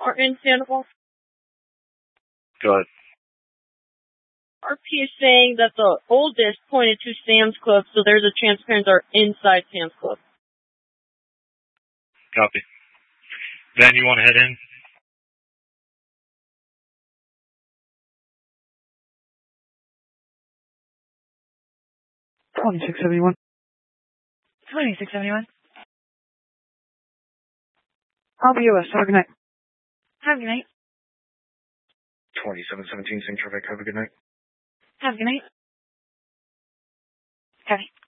are in Sandoval. Go ahead. RP is saying that the oldest pointed to Sam's Club, so there's a chance parents are inside Sam's Club. Copy. Van, you want to head in? 2671. 2671. I'll be US. Have a good night. Have a good night. 2717 St. Trevec. Have a good night. Have a good night. Copy.